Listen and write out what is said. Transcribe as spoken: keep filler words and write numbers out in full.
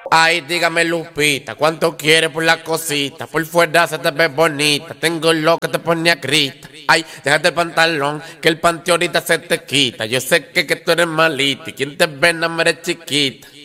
Ay, dígame Lupita, ¿cuánto quieres por la cosita? Por fuera se te ve bonita, tengo lo que te pone a grita. Ay, déjate el pantalón, que el panty ahorita se te quita. Yo sé que, que tú eres malita y quien te ve no eres chiquita.